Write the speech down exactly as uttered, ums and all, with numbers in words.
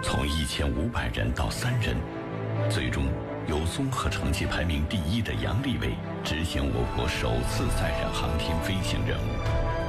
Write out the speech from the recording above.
从一千五百人到三人，最终由综合成绩排名第一的杨利伟执行我国首次载人航天飞行任务。